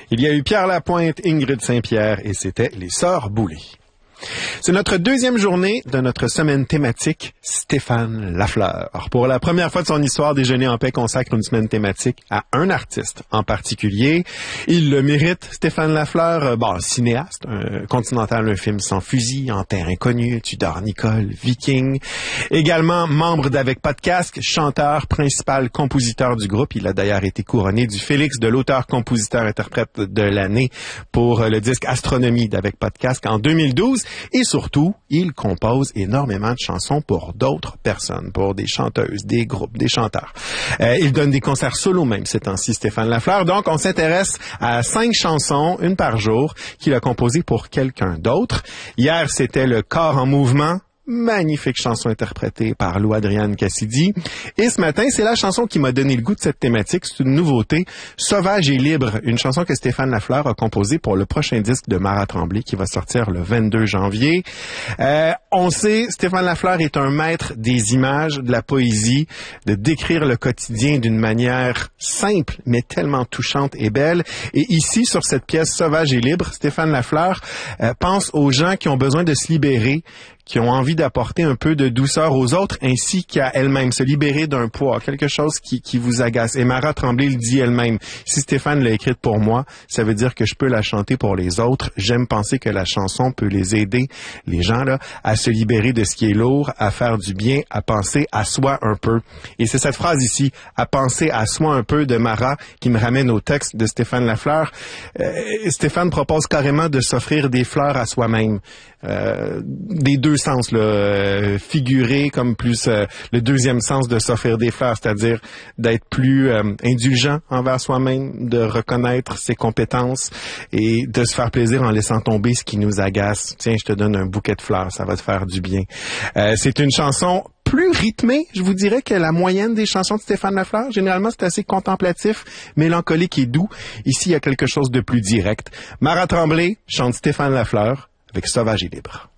Il y a eu Pierre Lapointe, Ingrid Saint-Pierre et c'était les Sœurs Boulay. C'est notre deuxième journée de notre semaine thématique Stéphane Lafleur. Pour la première fois de son histoire, Déjeuner en paix consacre une semaine thématique à un artiste en particulier. Il le mérite, Stéphane Lafleur, cinéaste, Continental, un film sans fusil, En terre inconnue, Tudor Nicole, Viking. Également membre d'Avec pas de casque, chanteur, principal compositeur du groupe. Il a d'ailleurs été couronné du Félix de l'auteur-compositeur-interprète de l'année pour le disque Astronomie d'Avec pas de casque en 2012. Et surtout, il compose énormément de chansons pour d'autres personnes, pour des chanteuses, des groupes, des chanteurs. Il donne des concerts solo même ces temps-ci, Stéphane Lafleur. Donc, on s'intéresse à 5 chansons, une par jour, qu'il a composées pour quelqu'un d'autre. Hier, c'était le Corps en mouvement. Magnifique chanson interprétée par Lou Adrienne Cassidy. Et ce matin, c'est la chanson qui m'a donné le goût de cette thématique. C'est une nouveauté, Sauvage et libre, une chanson que Stéphane Lafleur a composée pour le prochain disque de Mara Tremblay qui va sortir le 22 janvier. On sait, Stéphane Lafleur est un maître des images, de la poésie, de décrire le quotidien d'une manière simple, mais tellement touchante et belle. Et ici, sur cette pièce Sauvage et libre, Stéphane Lafleur pense aux gens qui ont besoin de se libérer, qui ont envie d'apporter un peu de douceur aux autres, ainsi qu'à elles-mêmes, se libérer d'un poids, quelque chose qui vous agace. Et Mara Tremblay le dit elle-même. Si Stéphane l'a écrite pour moi, ça veut dire que je peux la chanter pour les autres. J'aime penser que la chanson peut les aider, les gens là, à se libérer de ce qui est lourd, à faire du bien, à penser à soi un peu. Et c'est cette phrase ici, à penser à soi un peu de Mara, qui me ramène au texte de Stéphane Lafleur. Stéphane propose carrément de s'offrir des fleurs à soi-même. Des deux sens, là, figuré comme plus le deuxième sens de s'offrir des fleurs, c'est-à-dire d'être plus indulgent envers soi-même, de reconnaître ses compétences et de se faire plaisir en laissant tomber ce qui nous agace. Tiens, je te donne un bouquet de fleurs, ça va te faire du bien. C'est une chanson plus rythmée, je vous dirais, que la moyenne des chansons de Stéphane Lafleur. Généralement, c'est assez contemplatif, mélancolique et doux. Ici, il y a quelque chose de plus direct. Mara Tremblay chante Stéphane Lafleur avec Sauvage et libre.